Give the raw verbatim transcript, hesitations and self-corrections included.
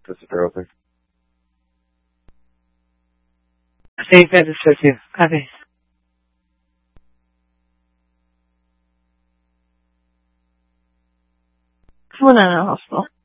Christopher Oakley. I think that is so too. Copy. Someone in a hospital.